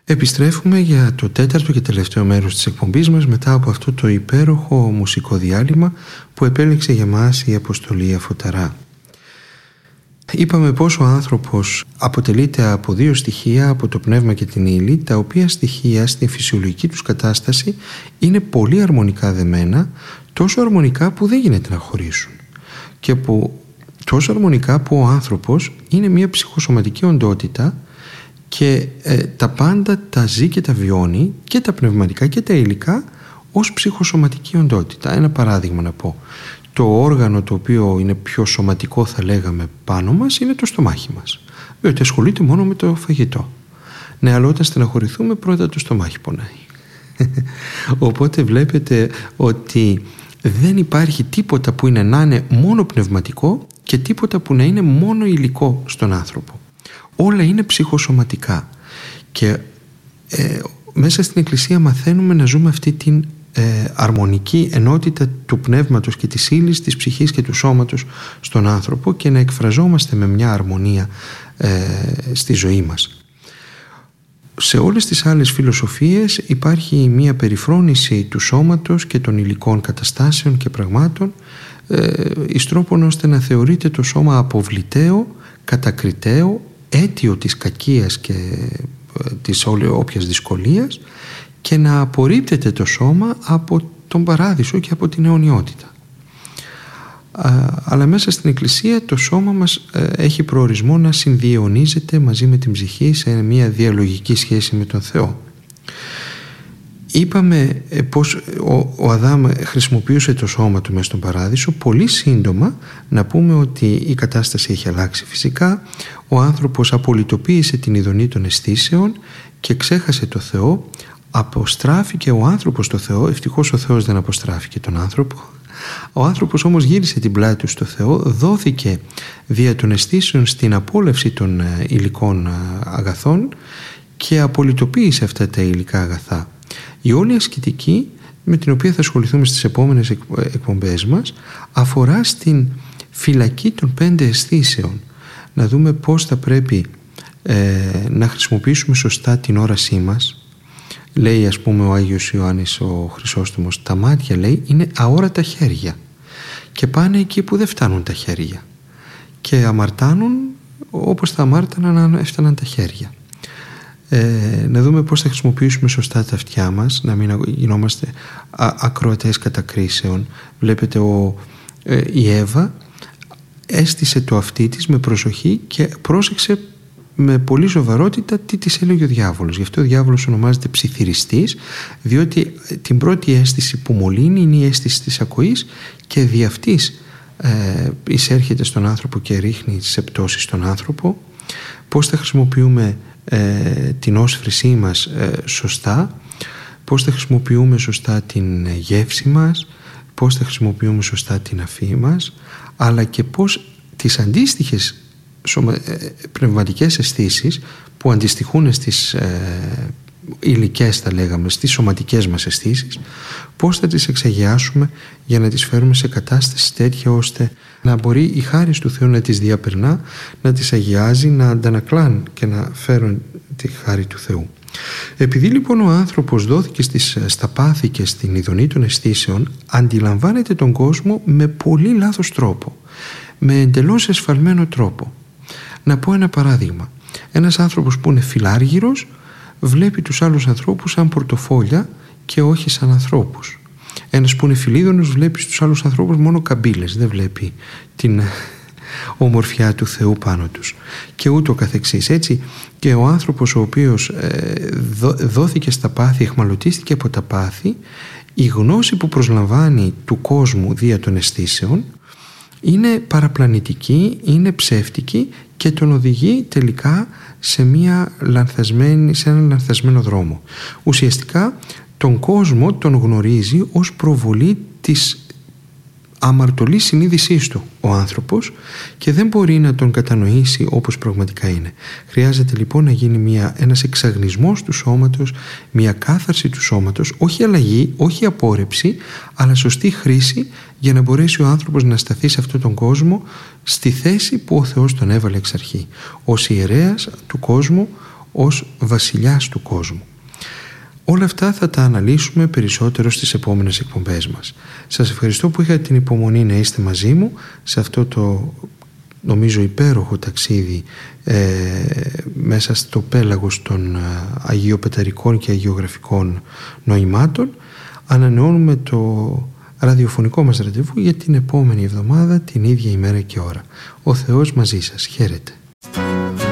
Επιστρέφουμε για το τέταρτο και τελευταίο μέρος της εκπομπής μας μετά από αυτό το υπέροχο μουσικό διάλειμμα που επέλεξε για μας η Αποστολή Αφωταρά. Είπαμε πως ο άνθρωπος αποτελείται από δύο στοιχεία, από το πνεύμα και την ύλη, τα οποία στοιχεία στην φυσιολογική τους κατάσταση είναι πολύ αρμονικά δεμένα, τόσο αρμονικά που δεν γίνεται να χωρίσουν και τόσο αρμονικά που ο άνθρωπος είναι μια ψυχοσωματική οντότητα και τα πάντα τα ζει και τα βιώνει, και τα πνευματικά και τα υλικά, ως ψυχοσωματική οντότητα. Ένα παράδειγμα να πω. Το όργανο το οποίο είναι πιο σωματικό, θα λέγαμε, πάνω μας είναι το στομάχι μας, διότι ασχολείται μόνο με το φαγητό. Ναι, αλλά όταν στεναχωρηθούμε πρώτα το στομάχι πονάει. Οπότε βλέπετε ότι δεν υπάρχει τίποτα που είναι να είναι μόνο πνευματικό και τίποτα που να είναι μόνο υλικό στον άνθρωπο. Όλα είναι ψυχοσωματικά και μέσα στην Εκκλησία μαθαίνουμε να ζούμε αυτή την αρμονική ενότητα του πνεύματος και της ύλης, της ψυχής και του σώματος στον άνθρωπο και να εκφραζόμαστε με μια αρμονία στη ζωή μας. Σε όλες τις άλλες φιλοσοφίες υπάρχει μια περιφρόνηση του σώματος και των υλικών καταστάσεων και πραγμάτων εις τρόπον ώστε να θεωρείται το σώμα αποβληταίο, κατακριταίο, αίτιο της κακίας και της όποιας δυσκολίας και να απορρίπτεται το σώμα από τον παράδεισο και από την αιωνιότητα. Αλλά μέσα στην Εκκλησία το σώμα μας έχει προορισμό να συνδιαιωνίζεται μαζί με την ψυχή σε μια διαλογική σχέση με τον Θεό. Είπαμε πως ο Αδάμ χρησιμοποιούσε το σώμα του μέσα στον παράδεισο. Πολύ σύντομα να πούμε ότι η κατάσταση έχει αλλάξει φυσικά. Ο άνθρωπος απολυτοποίησε την ειδονή των αισθήσεων και ξέχασε το Θεό. Αποστράφηκε ο άνθρωπος στο Θεό. Ευτυχώς ο Θεός δεν αποστράφηκε τον άνθρωπο. Ο άνθρωπος όμως γύρισε την πλάτη του στο Θεό, δόθηκε δια των αισθήσεων στην απόλαυση των υλικών αγαθών και απολυτοποίησε αυτά τα υλικά αγαθά. Η όλη ασκητική με την οποία θα ασχοληθούμε στις επόμενες εκπομπές μας αφορά στην φυλακή των 5 αισθήσεων. Να δούμε πώς θα πρέπει να χρησιμοποιήσουμε σωστά την όρασή μας. Λέει ας πούμε ο Άγιος Ιωάννης ο Χρυσόστομος, τα μάτια λέει είναι αόρατα χέρια και πάνε εκεί που δεν φτάνουν τα χέρια και αμαρτάνουν όπως θα αμάρταναν αν έφταναν τα χέρια. Να δούμε πώς θα χρησιμοποιήσουμε σωστά τα αυτιά μας, να μην γινόμαστε ακροατές κατακρίσεων. Βλέπετε η Εύα έστησε το αυτί της με προσοχή και πρόσεξε με πολύ σοβαρότητα τι της έλεγε ο διάβολος. Γι' αυτό ο διάβολος ονομάζεται ψιθυριστής, διότι την πρώτη αίσθηση που μολύνει είναι η αίσθηση της ακοής και δι' αυτής εισέρχεται στον άνθρωπο και ρίχνει σε πτώσεις στον άνθρωπο. Πώς θα χρησιμοποιούμε την όσφρησή μας σωστά, πώς θα χρησιμοποιούμε σωστά την γεύση μας, πώς θα χρησιμοποιούμε σωστά την αφή μας, αλλά και πώς τις αντίστοιχες πνευματικές αισθήσεις που αντιστοιχούν στις υλικές, θα λέγαμε, στις σωματικές μας αισθήσεις, πώς θα τις εξαγιάσουμε για να τις φέρουμε σε κατάσταση τέτοια ώστε να μπορεί η χάρις του Θεού να τις διαπερνά, να τις αγιάζει, να αντανακλάν και να φέρουν τη χάρη του Θεού. Επειδή λοιπόν ο άνθρωπος δόθηκε στα πάθη και στην ειδονή των αισθήσεων, αντιλαμβάνεται τον κόσμο με πολύ λάθος τρόπο, με εντελώς εσφαλμένο τρόπο. Να πω ένα παράδειγμα. Ένας άνθρωπος που είναι φιλάργυρος βλέπει τους άλλους ανθρώπους σαν πορτοφόλια και όχι σαν ανθρώπους. Ένας που είναι φιλίδωνος βλέπει στους άλλους ανθρώπους μόνο καμπύλες, δεν βλέπει την ομορφιά του Θεού πάνω τους και ούτω καθεξής. Έτσι και ο άνθρωπος ο οποίος δόθηκε στα πάθη, εχμαλωτίστηκε από τα πάθη, η γνώση που προσλαμβάνει του κόσμου δια των αισθήσεων είναι παραπλανητική, είναι ψεύτικη και τον οδηγεί τελικά σε έναν λανθασμένο δρόμο. Ουσιαστικά τον κόσμο τον γνωρίζει ως προβολή της αμαρτωλής συνείδησής του ο άνθρωπος και δεν μπορεί να τον κατανοήσει όπως πραγματικά είναι. Χρειάζεται λοιπόν να γίνει ένας εξαγνισμός του σώματος, μια κάθαρση του σώματος, όχι αλλαγή, όχι απόρρεψη, αλλά σωστή χρήση για να μπορέσει ο άνθρωπος να σταθεί σε αυτόν τον κόσμο στη θέση που ο Θεός τον έβαλε εξ αρχή. Ως ιερέας του κόσμου, ως βασιλιάς του κόσμου. Όλα αυτά θα τα αναλύσουμε περισσότερο στις επόμενες εκπομπές μας. Σας ευχαριστώ που είχατε την υπομονή να είστε μαζί μου σε αυτό το νομίζω υπέροχο ταξίδι μέσα στο πέλαγος των αγιοπεταρικών και αγιογραφικών νοημάτων. Ανανεώνουμε το ραδιοφωνικό μας ραντεβού για την επόμενη εβδομάδα, την ίδια ημέρα και ώρα. Ο Θεός μαζί σας. Χαίρετε.